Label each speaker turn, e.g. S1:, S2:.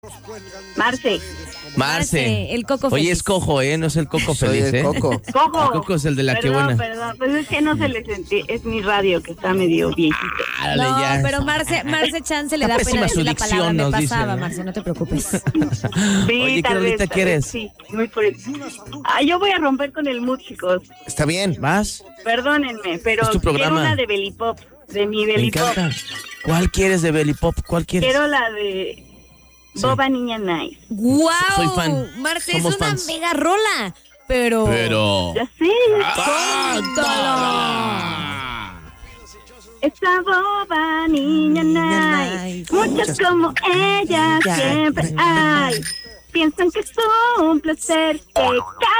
S1: Marce,
S2: el Coco Feliz.
S1: Oye, es Cojo, no es el Coco Feliz,
S3: Soy el Coco.
S1: El Coco es el de la que buena.
S4: Perdón, pues es que no se le sentí, es mi radio que está medio viejito.
S1: Dale,
S2: No,
S1: ya.
S2: pero Marce Chance le da
S1: Está
S2: pena
S1: pésima
S2: decir
S1: su
S2: la
S1: dicción,
S2: palabra. Me
S1: nos
S2: pasaba,
S1: dicen, ¿eh?
S2: Marce, no te preocupes.
S4: Sí,
S1: Oye, ¿qué
S4: tal
S1: rolita
S4: vez,
S1: quieres?
S4: Sí, muy fuerte. Yo voy a romper con el mood, chicos.
S3: Está bien.
S1: ¿Vas?
S4: Perdónenme, pero
S1: Es tu programa.
S4: quiero una de Belly Pop, de mi
S1: Me
S4: Belly Pop.
S1: encanta. ¿Cuál quieres de Belly Pop? ¿Cuál quieres?
S4: Quiero la de Boba Niña Nice.
S2: ¡Guau!
S1: Soy fan.
S2: Marce,
S1: Somos
S2: es una
S1: fans.
S2: mega rola. Pero...
S4: Ya sé. Esta boba niña nice, muchas como ella siempre hay. Piensan que es un placer que